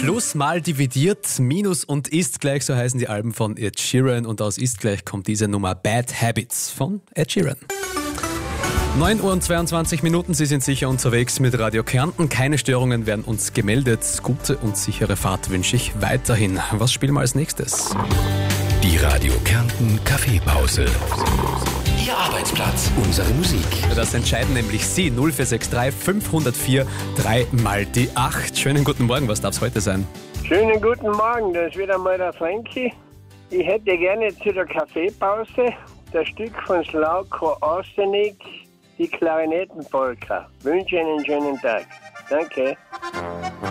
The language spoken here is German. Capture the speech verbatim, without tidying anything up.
Plus mal dividiert, Minus und Ist gleich, so heißen die Alben von Ed Sheeran. Und aus Ist gleich kommt diese Nummer Bad Habits von Ed Sheeran. neun Uhr und zweiundzwanzig Minuten, Sie sind sicher unterwegs mit Radio Kärnten. Keine Störungen werden uns gemeldet. Gute und sichere Fahrt wünsche ich weiterhin. Was spielen wir als nächstes? Die Radio Kärnten Kaffeepause. Ihr Arbeitsplatz, unsere Musik. Das entscheiden nämlich Sie. null vier sechs drei fünf null vier drei mal die acht. Schönen guten Morgen, was darf es heute sein? Schönen guten Morgen, das ist wieder mal der Frankie. Ich hätte gerne zu der Kaffeepause das Stück von Slavko Ostenik, die Klarinettenpolka. Wünsche Ihnen einen schönen Tag. Danke.